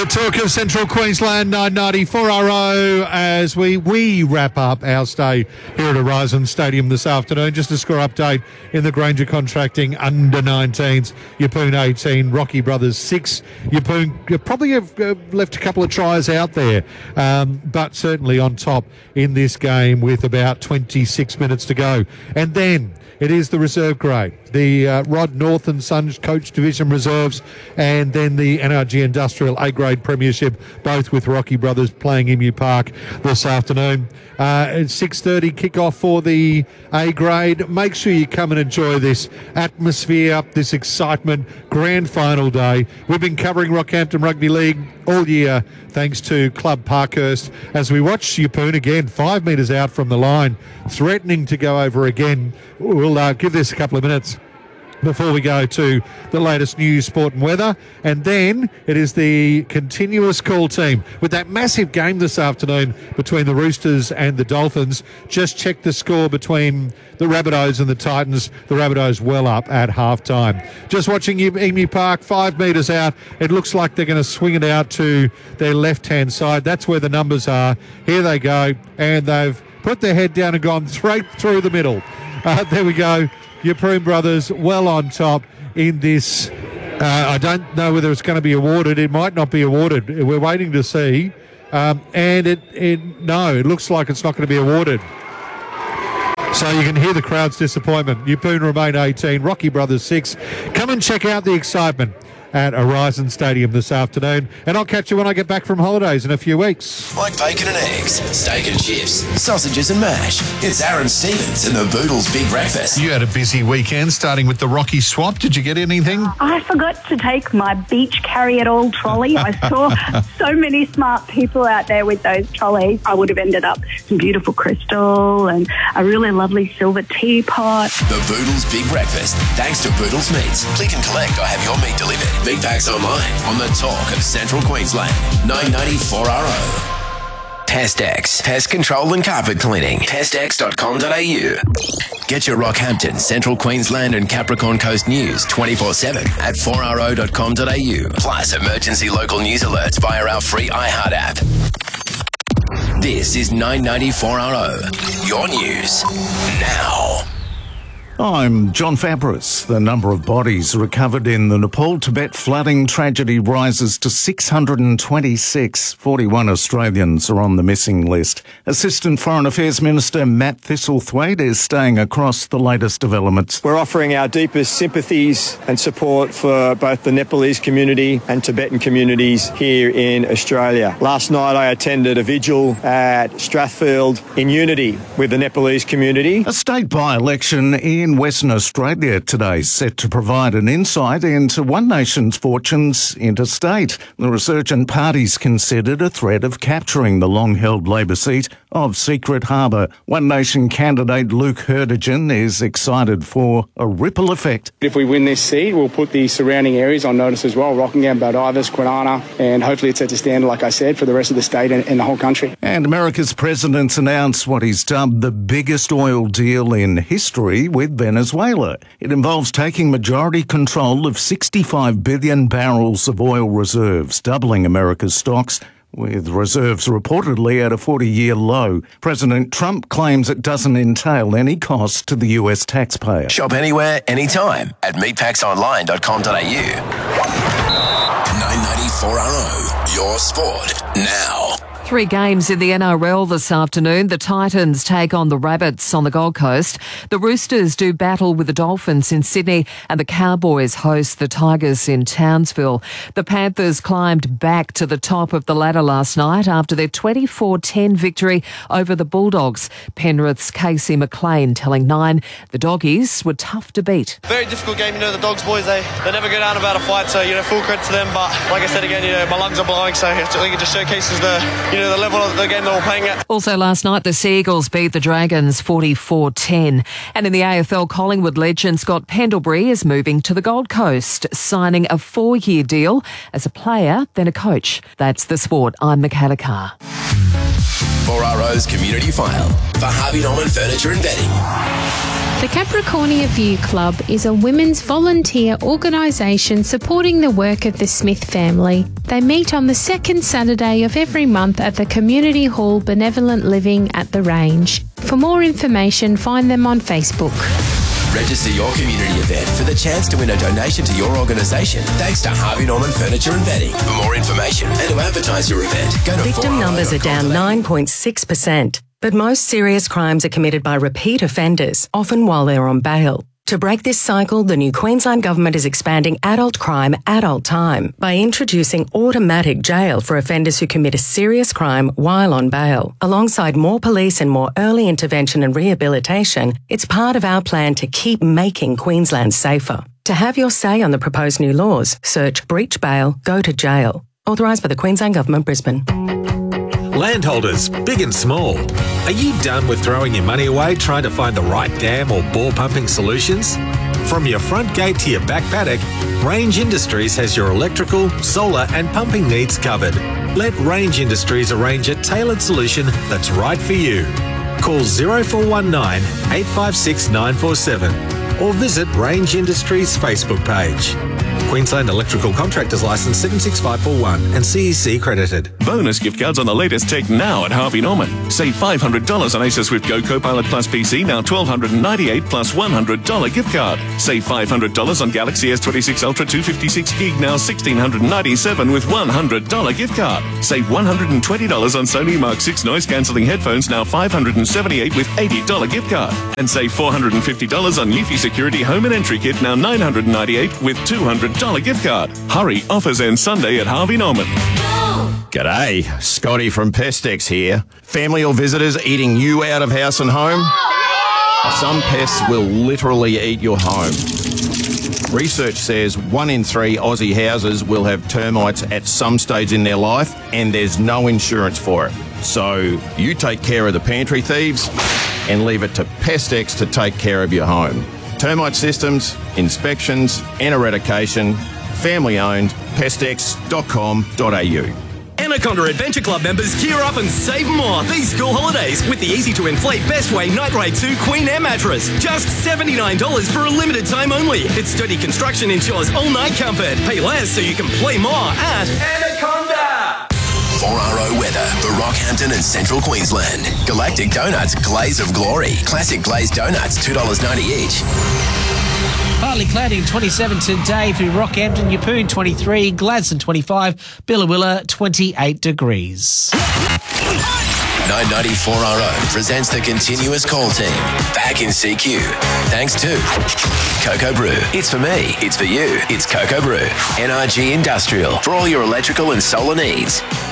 talk of Central Queensland 994RO as we wrap up our stay here at Horizon Stadium this afternoon. Just a score update in the Granger Contracting under-19s. Yeppoon 18, Rocky Brothers 6. Yeppoon probably have left a couple of tries out there, but certainly on top in this game with about 26 minutes to go. And then it is the reserve grade, the Rod North and Sons Coach Division Reserves, and then the NRG Industrial A-grade Premiership, both with Rocky Brothers playing Emu Park this afternoon. At 6:30 kick-off for the A-grade. Make sure you come and enjoy this atmosphere, this excitement, grand final day. We've been covering Rockhampton Rugby League all year, thanks to Club Parkhurst, as we watch Yeppoon again, 5 metres out from the line, threatening to go over again. We'll give this a couple of minutes before we go to the latest news, sport and weather. And then it is the continuous call team with that massive game this afternoon between the Roosters and the Dolphins. Just check the score between the Rabbitohs and the Titans. The Rabbitohs well up at halftime. Just watching Emu Park, 5 metres out. It looks like they're going to swing it out to their left-hand side. That's where the numbers are. Here they go. And they've put their head down and gone straight through the middle. There we go. Yeppoon Brothers well on top in this. I don't know whether it's going to be awarded. It might not be awarded. We're waiting to see. And it looks like it's not going to be awarded. So you can hear the crowd's disappointment. Yeppoon remain 18, Rocky Brothers 6. Come and check out the excitement at Horizon Stadium this afternoon, and I'll catch you when I get back from holidays in a few weeks. Like bacon and eggs, steak and chips, sausages and mash. It's Aaron Stevens and the Boodles Big Breakfast. You had a busy weekend, starting with the Rocky Swap. Did you get anything? I forgot to take my beach carry-it-all trolley. I saw so many smart people out there with those trolleys. I would have ended up some beautiful crystal and a really lovely silver teapot. The Boodles Big Breakfast, thanks to Boodles Meats. Click and collect or have your meat delivered. Big Packs Online on the talk of Central Queensland. 994RO. Pestex. Pest control and carpet cleaning. Pestex.com.au. Get your Rockhampton, Central Queensland and Capricorn Coast news 24/7 at 4RO.com.au. Plus emergency local news alerts via our free iHeart app. This is 994RO. Your news now. I'm John Fabris. The number of bodies recovered in the Nepal-Tibet flooding tragedy rises to 626. 41 Australians are on the missing list. Assistant Foreign Affairs Minister Matt Thistlethwaite is staying across the latest developments. We're offering our deepest sympathies and support for both the Nepalese community and Tibetan communities here in Australia. Last night I attended a vigil at Strathfield in unity with the Nepalese community. A state by-election in Western Australia today set to provide an insight into one nation's fortunes interstate. The resurgent party's considered a threat of capturing the long-held Labor seat of Secret Harbour. One Nation candidate Luke Hurdigen is excited for a ripple effect. If we win this seat, we'll put the surrounding areas on notice as well, Rockingham, Baldivis, Kwinana, and hopefully it sets a standard, like I said, for the rest of the state and the whole country. And America's president's announced what he's dubbed the biggest oil deal in history with Venezuela. It involves taking majority control of 65 billion barrels of oil reserves, doubling America's stocks, with reserves reportedly at a 40-year low. President Trump claims it doesn't entail any cost to the US taxpayer. Shop anywhere, anytime at meatpacksonline.com.au. 994RO, your sport now. 3 games in the NRL this afternoon. The Titans take on the Rabbits on the Gold Coast. The Roosters do battle with the Dolphins in Sydney, and the Cowboys host the Tigers in Townsville. The Panthers climbed back to the top of the ladder last night after their 24-10 victory over the Bulldogs. Penrith's Casey McLean telling Nine the Doggies were tough to beat. Very difficult game, the Dogs boys, they never go down about a fight, so, full credit to them. But like I said again, my lungs are blowing, so I think it just showcases the level of the game that we're playing at. Also last night, the Seagulls beat the Dragons 44-10. And in the AFL, Collingwood legend Scott Pendlebury is moving to the Gold Coast, signing a 4-year deal as a player, then a coach. That's the sport. I'm Michaela Carr. 4RO's Community File for Harvey Norman Furniture and Bedding. The Capricornia View Club is a women's volunteer organisation supporting the work of the Smith family. They meet on the second Saturday of every month at the Community Hall Benevolent Living at the Range. For more information, find them on Facebook. Register your community event for the chance to win a donation to your organisation thanks to Harvey Norman Furniture and Bedding. For more information and to advertise your event, go to Victim numbers are down 9.6%, but most serious crimes are committed by repeat offenders, often while they're on bail. To break this cycle, the new Queensland Government is expanding adult crime, adult time by introducing automatic jail for offenders who commit a serious crime while on bail. Alongside more police and more early intervention and rehabilitation, it's part of our plan to keep making Queensland safer. To have your say on the proposed new laws, search breach bail, go to jail. Authorised by the Queensland Government, Brisbane. Landholders, big and small, are you done with throwing your money away trying to find the right dam or bore pumping solutions? From your front gate to your back paddock, Range Industries has your electrical, solar and pumping needs covered. Let Range Industries arrange a tailored solution that's right for you. Call 0419 856 947 or visit Range Industries' Facebook page. Queensland Electrical Contractors Licence 76541 and CEC credited. Bonus gift cards on the latest tech now at Harvey Norman. Save $500 on Acer Swift Go Copilot Plus PC, now $1,298 plus $100 gift card. Save $500 on Galaxy S26 Ultra 256 gig, now $1,697 with $100 gift card. Save $120 on Sony Mark 6 noise cancelling headphones, now $578 with $80 gift card. And save $450 on Eufy Security Home and Entry Kit, now $998 with $200 gift card. Hurry, offers end Sunday at Harvey Norman. G'day, Scotty from Pestex here. Family or visitors eating you out of house and home? Some pests will literally eat your home. Research says 1 in 3 Aussie houses will have termites at some stage in their life, and there's no insurance for it. So you take care of the pantry thieves and leave it to Pestex to take care of your home. Termite systems, inspections and eradication. Family owned. Pestex.com.au. Anaconda Adventure Club members gear up and save more these school holidays with the easy-to-inflate Best Way Night Raid 2 Queen Air Mattress. Just $79 for a limited time only. Its sturdy construction ensures all-night comfort. Pay less so you can play more at Anaconda. 4RO weather for Rockhampton and Central Queensland. Galactic Donuts Glaze of Glory. Classic glazed donuts, $2.90 each. Partly cloudy, 27 today for Rockhampton, Yeppoon 23, Gladstone 25, Billawilla 28 degrees. 994RO presents the continuous call team back in CQ. Thanks to Cocoa Brew. It's for me. It's for you. It's Cocoa Brew. NRG Industrial for all your electrical and solar needs.